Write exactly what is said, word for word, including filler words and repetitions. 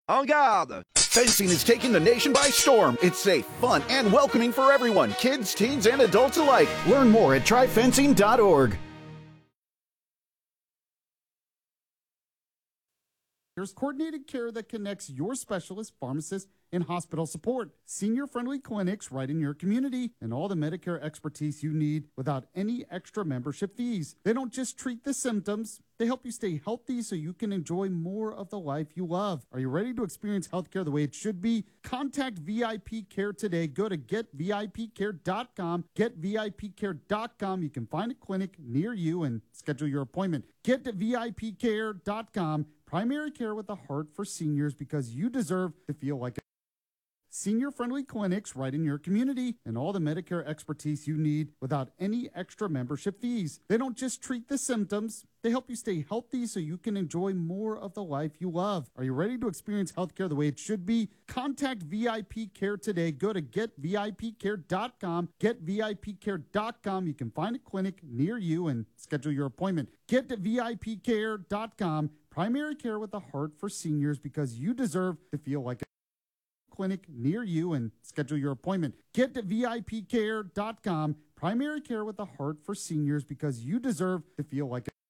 En garde! Fencing is taking the nation by storm. It's safe, fun, and welcoming for everyone, kids, teens, and adults alike. Learn more at try fencing dot org. There's coordinated care that connects your specialist, pharmacist, and hospital support. Senior-friendly clinics right in your community and all the Medicare expertise you need without any extra membership fees. They don't just treat the symptoms. They help you stay healthy so you can enjoy more of the life you love. Are you ready to experience healthcare the way it should be? Contact V I P Care today. Go to get V I P care dot com. get V I P care dot com. You can find a clinic near you and schedule your appointment. Get to V I P care dot com. Primary care with a heart for seniors, because you deserve to feel like a senior-friendly clinics right in your community and all the Medicare expertise you need without any extra membership fees. They don't just treat the symptoms. They help you stay healthy so you can enjoy more of the life you love. Are you ready to experience healthcare the way it should be? Contact V I P Care today. Go to get V I P care dot com. get V I P care dot com. You can find a clinic near you and schedule your appointment. Get to V I P care dot com. Primary care with a heart for seniors, because you deserve to feel like a clinic near you and schedule your appointment. Get to V I P care dot com. Primary care with a heart for seniors, because you deserve to feel like a